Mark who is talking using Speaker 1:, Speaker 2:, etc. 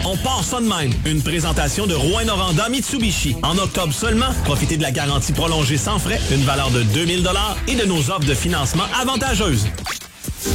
Speaker 1: On part ça de même. Une présentation de Rouyn-Noranda Mitsubishi. En octobre seulement, profitez de la garantie prolongée sans frais, une valeur de 2000 $ et de nos offres de financement avantageuses.